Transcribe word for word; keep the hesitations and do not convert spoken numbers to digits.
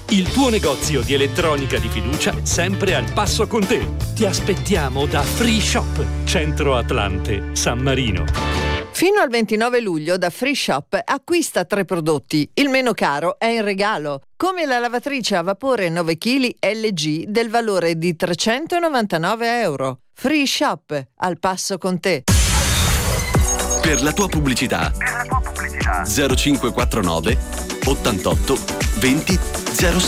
il tuo negozio di elettronica di fiducia sempre al passo con te. Ti aspettiamo da Free Shop, Centro Atlante, San Marino. Fino al ventinove luglio da Free Shop acquista tre prodotti. Il meno caro è in regalo, come la lavatrice a vapore nove chili L G del valore di trecentonovantanove euro. Free Shop, al passo con te. Per la tua pubblicità, Per la tua pubblicità. zero cinque quattro nove ottantotto venti zero